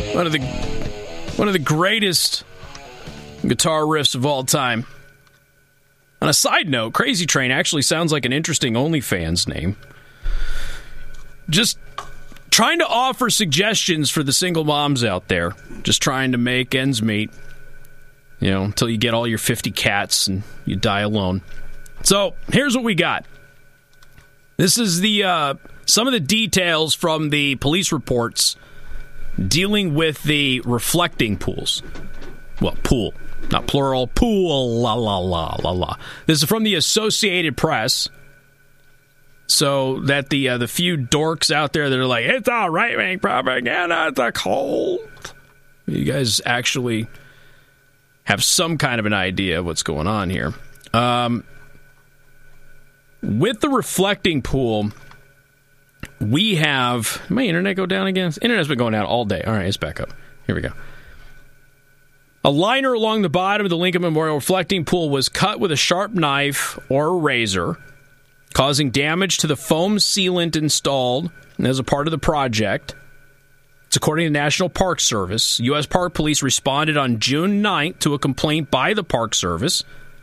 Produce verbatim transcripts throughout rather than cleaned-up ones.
One of the one of the greatest guitar riffs of all time. On a side note, Crazy Train actually sounds like an interesting OnlyFans name. Just trying to offer suggestions for the single moms out there. Just trying to make ends meet. You know, until you get all your fifty cats and you die alone. So, here's what we got. This is the uh, some of the details from the police reports dealing with the reflecting pools. Well, pool. Not plural. Pool. La, la, la, la, la. This is from the Associated Press. So that the uh, the few dorks out there that are like, it's all right-wing propaganda, it's a cult. You guys actually have some kind of an idea of what's going on here. Um, with the reflecting pool, we have... Did my internet go down again? Internet's been going down all day. All right, it's back up. Here we go. A liner along the bottom of the Lincoln Memorial reflecting pool was cut with a sharp knife or a razor, causing damage to the foam sealant installed as a part of the project. It's according to the National Park Service. U S Park Police responded on June ninth to a complaint by the Park Service.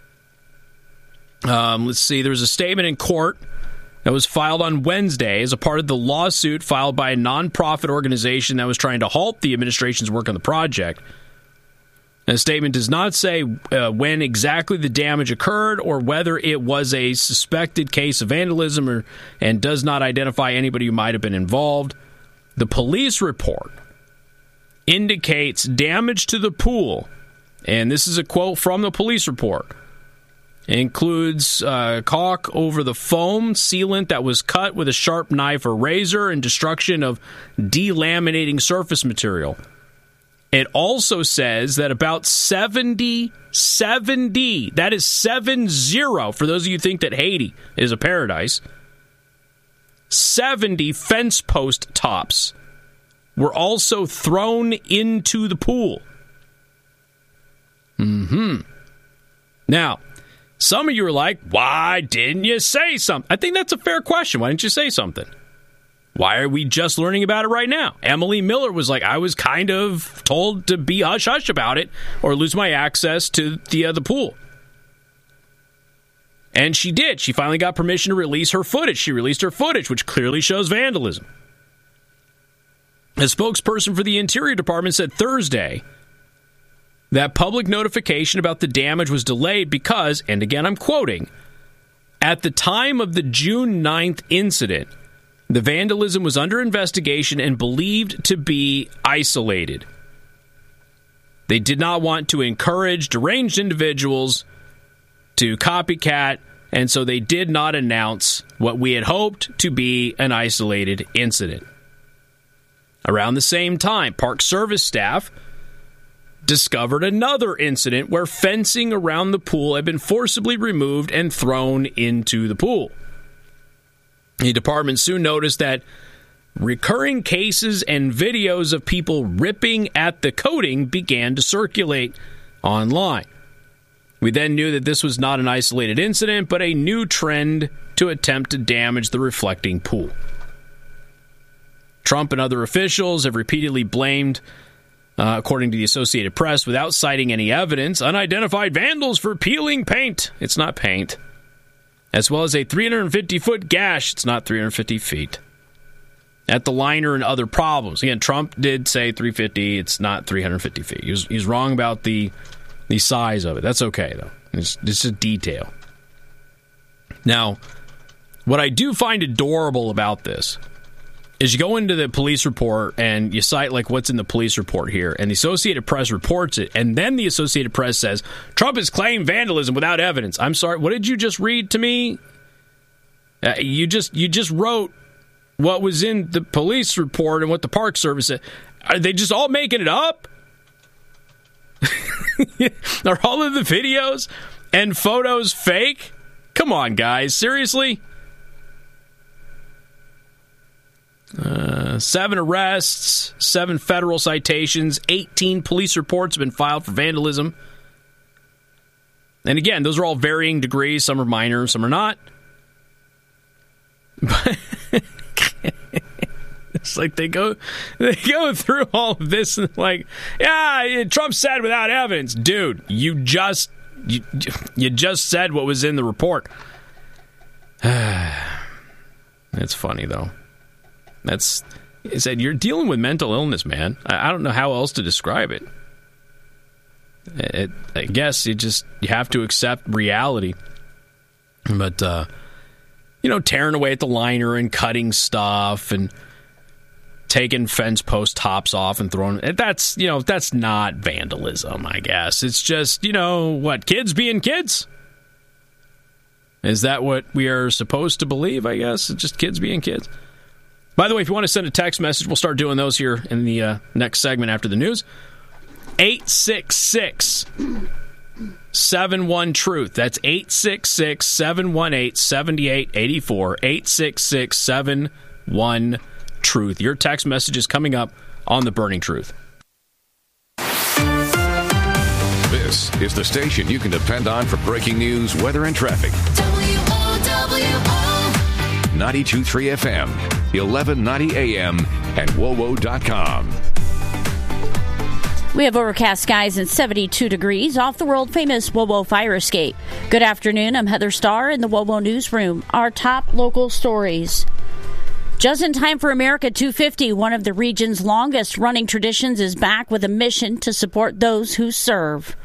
Um, let's see, there was a statement in court that was filed on Wednesday as a part of the lawsuit filed by a nonprofit organization that was trying to halt the administration's work on the project. And the statement does not say uh, when exactly the damage occurred or whether it was a suspected case of vandalism or, and does not identify anybody who might have been involved. The police report indicates damage to the pool, and this is a quote from the police report. It includes uh, caulk over the foam sealant that was cut with a sharp knife or razor and destruction of delaminating surface material. It also says that about seventy, seventy, that is seven zero, for those of you who think that Haiti is a paradise, seventy fence post tops were also thrown into the pool. Mm-hmm. Now, some of you are like, why didn't you say something? I think that's a fair question. Why didn't you say something? Why are we just learning about it right now? Emily Miller was like, I was kind of told to be hush-hush about it or lose my access to the, uh, the pool. And she did. She finally got permission to release her footage. She released her footage, which clearly shows vandalism. A spokesperson for the Interior Department said Thursday that public notification about the damage was delayed because, and again I'm quoting, at the time of the June ninth incident, the vandalism was under investigation and believed to be isolated. They did not want to encourage deranged individuals to copycat, and so they did not announce what we had hoped to be an isolated incident. Around the same time, Park Service staff discovered another incident where fencing around the pool had been forcibly removed and thrown into the pool. The department soon noticed that recurring cases and videos of people ripping at the coating began to circulate online. We then knew that this was not an isolated incident, but a new trend to attempt to damage the reflecting pool. Trump and other officials have repeatedly blamed, uh, according to the Associated Press, without citing any evidence, unidentified vandals for peeling paint. It's not paint. As well as a three hundred fifty foot gash. It's not three hundred fifty feet. At the liner and other problems. Again, Trump did say three hundred fifty. It's not three hundred fifty feet. He was, he's wrong about the the size of it. That's okay, though. It's, it's a detail. Now, what I do find adorable about this is you go into the police report and you cite like what's in the police report here, and the Associated Press reports it, and then the Associated Press says, Trump has claimed vandalism without evidence. I'm sorry, what did you just read to me? Uh, you just you just wrote what was in the police report and what the Park Service said. Are they just all making it up? Are all of the videos and photos fake? Come on, guys. Seriously? Uh, seven arrests, seven federal citations, eighteen police reports have been filed for vandalism. And again, those are all varying degrees. Some are minor, some are not. It's like they go, they go through all of this and like, yeah, Trump said without evidence, dude. You just, you, you just said what was in the report. It's funny though. That's, I said you're dealing with mental illness, man. I, I don't know how else to describe it. It, I guess you just you have to accept reality. But uh, you know, tearing away at the liner and cutting stuff and taking fence post tops off and throwing that's you know that's not vandalism. I guess it's just you know what kids being kids. Is that what we are supposed to believe? I guess it's just kids being kids. By the way, if you want to send a text message, we'll start doing those here in the uh, next segment after the news. eight six six, seven one, truth. That's eight six six, seven one eight, seven eight eight four. eight six six, seven one, truth. Your text message is coming up on The Burning Truth. This is the station you can depend on for breaking news, weather, and traffic. W O W O ninety-two point three F M, eleven ninety A M, and W O W O dot com. We have overcast skies and seventy-two degrees off the world-famous W O W O fire escape. Good afternoon. I'm Heather Starr in the W O W O Newsroom. Our top local stories. Just in time for America two fifty, one of the region's longest-running traditions is back with a mission to support those who serve.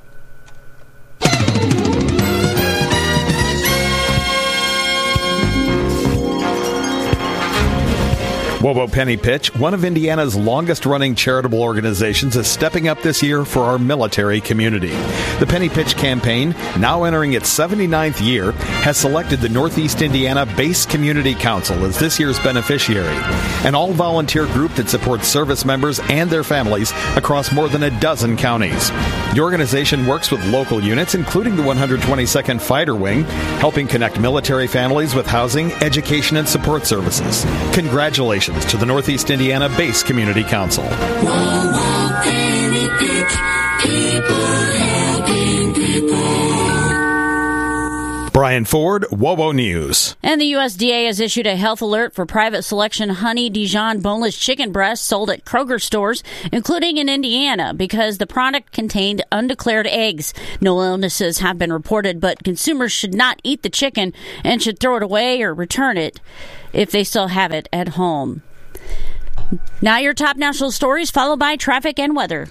W O W O Penny Pitch, one of Indiana's longest-running charitable organizations, is stepping up this year for our military community. The Penny Pitch campaign, now entering its seventy-ninth year, has selected the Northeast Indiana Base Community Council as this year's beneficiary, an all-volunteer group that supports service members and their families across more than a dozen counties. The organization works with local units, including the one hundred twenty-second Fighter Wing, helping connect military families with housing, education, and support services. Congratulations to the Northeast Indiana Base Community Council. W O W O Penny Pitch, people helping people. Brian Ford, W O W O News. And the U S D A has issued a health alert for private selection honey Dijon boneless chicken breasts sold at Kroger stores, including in Indiana, because the product contained undeclared eggs. No illnesses have been reported, but consumers should not eat the chicken and should throw it away or return it if they still have it at home. Now your top national stories, followed by traffic and weather.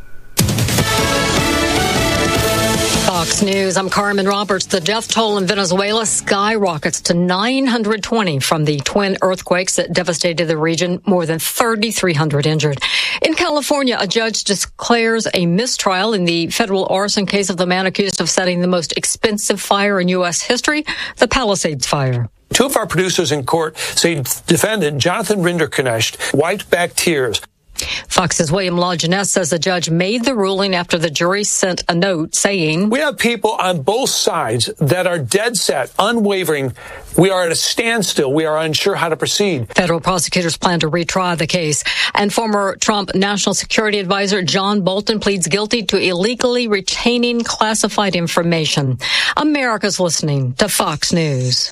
Fox News, I'm Carmen Roberts. The death toll in Venezuela skyrockets to nine hundred twenty from the twin earthquakes that devastated the region, more than thirty-three hundred injured. In California, a judge declares a mistrial in the federal arson case of the man accused of setting the most expensive fire in U S history, the Palisades fire. Two of our producers in court say defendant Jonathan Rinderknecht wiped back tears. Fox's William Lajeunesse says the judge made the ruling after the jury sent a note saying, "We have people on both sides that are dead set, unwavering. We are at a standstill. We are unsure how to proceed." Federal prosecutors plan to retry the case. And former Trump National Security Advisor John Bolton pleads guilty to illegally retaining classified information. America's listening to Fox News.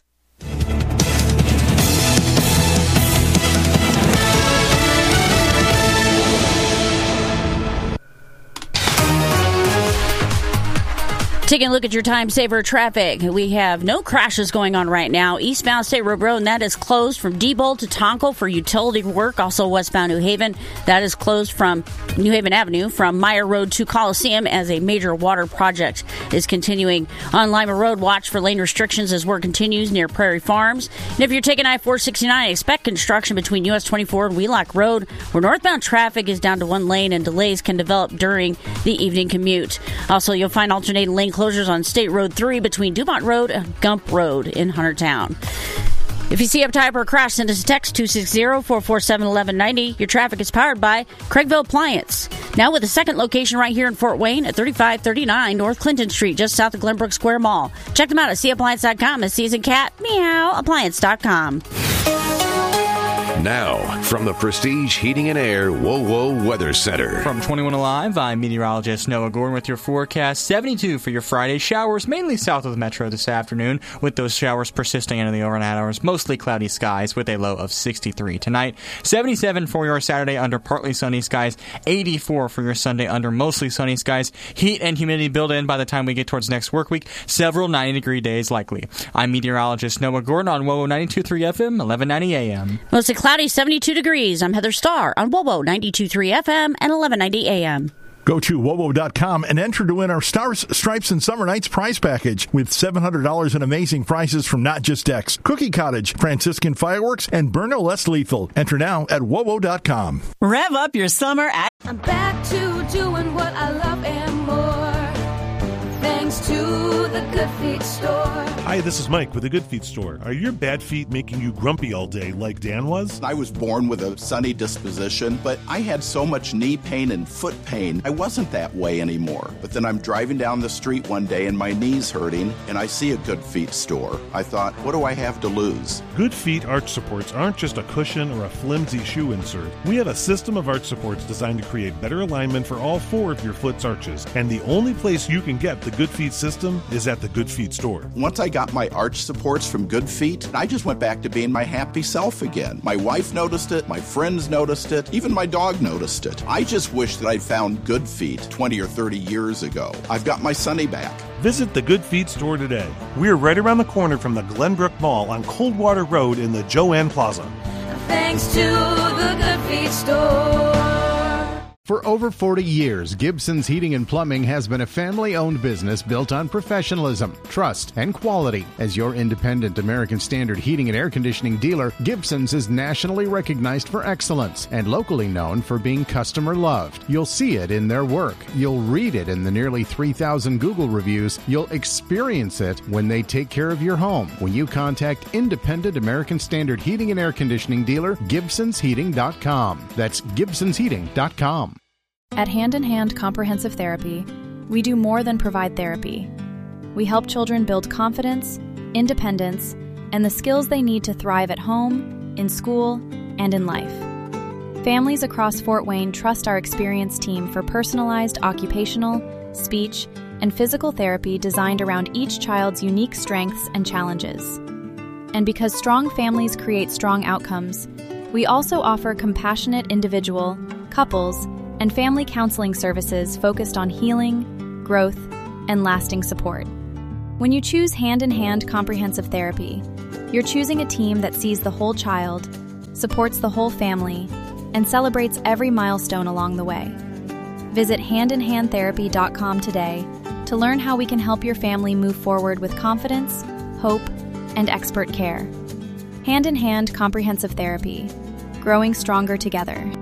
Taking a look at your time saver traffic. We have no crashes going on right now. Eastbound State Road Road, and that is closed from Diebold to Tonko for utility work. Also westbound New Haven, that is closed from New Haven Avenue from Meyer Road to Coliseum as a major water project is continuing. On Lima Road, watch for lane restrictions as work continues near Prairie Farms. And if you're taking I four sixty-nine, expect construction between U S twenty-four and Wheelock Road, where northbound traffic is down to one lane and delays can develop during the evening commute. Also, you'll find alternating lane closures on State Road three between Dumont Road and Gump Road in Huntertown. If you see a type or a crash, send us a text two six zero, four four seven, one one nine zero. Your traffic is powered by Craigville Appliance. Now with a second location right here in Fort Wayne at thirty-five thirty-nine North Clinton Street, just south of Glenbrook Square Mall. Check them out at c appliance dot com and season cat meow appliance dot com. Now, from the Prestige Heating and Air WoWo Weather Center. From twenty-one Alive, I'm meteorologist Noah Gordon with your forecast. seventy-two for your Friday. Showers mainly south of the metro this afternoon, with those showers persisting into the overnight hours. Mostly cloudy skies with a low of sixty-three tonight. seventy-seven for your Saturday under partly sunny skies. eighty-four for your Sunday under mostly sunny skies. Heat and humidity build in by the time we get towards next work week. Several ninety-degree days likely. I'm meteorologist Noah Gordon on WoWo ninety-two point three F M, eleven ninety A M. Mostly cloudy, seventy-two degrees. I'm Heather Starr on WoWo ninety-two point three F M and eleven ninety A M. Go to wowo dot com and enter to win our Stars, Stripes, and Summer Nights prize package with seven hundred dollars in amazing prizes from Not Just Decks, Cookie Cottage, Franciscan Fireworks, and Burno Less Lethal. Enter now at wowo dot com. Rev up your summer at... I'm back to doing what I love and more, thanks to the Good Feet store. Hi, this is Mike with the Good Feet store. Are your bad feet making you grumpy all day like Dan was? I was born with a sunny disposition, but I had so much knee pain and foot pain, I wasn't that way anymore. But then I'm driving down the street one day and my knee's hurting, and I see a Good Feet store. I thought, what do I have to lose? Good Feet arch supports aren't just a cushion or a flimsy shoe insert. We have a system of arch supports designed to create better alignment for all four of your foot's arches. And the only place you can get the Good Feet system is at the Good Feet store. Once I got my arch supports from Good Feet, I just went back to being my happy self again. My wife noticed it, my friends noticed it, even my dog noticed it. I just wish that I'd found Good Feet twenty or thirty years ago. I've got my Sunny back. Visit the Good Feet store today. We're right around the corner from the Glenbrook Mall on Coldwater Road in the Joanne Plaza. Thanks to the Good Feet store. For over forty years, Gibson's Heating and Plumbing has been a family-owned business built on professionalism, trust, and quality. As your independent American Standard heating and air conditioning dealer, Gibson's is nationally recognized for excellence and locally known for being customer-loved. You'll see it in their work. You'll read it in the nearly three thousand Google reviews. You'll experience it when they take care of your home. When you contact independent American Standard heating and air conditioning dealer, Gibsons Heating dot com. That's Gibsons Heating dot com. At Hand in Hand Comprehensive Therapy, we do more than provide therapy. We help children build confidence, independence, and the skills they need to thrive at home, in school, and in life. Families across Fort Wayne trust our experienced team for personalized occupational, speech, and physical therapy designed around each child's unique strengths and challenges. And because strong families create strong outcomes, we also offer compassionate individual, couples, and family counseling services focused on healing, growth, and lasting support. When you choose Hand in Hand Comprehensive Therapy, you're choosing a team that sees the whole child, supports the whole family, and celebrates every milestone along the way. Visit hand in hand therapy dot com today to learn how we can help your family move forward with confidence, hope, and expert care. Hand in Hand Comprehensive Therapy, growing stronger together.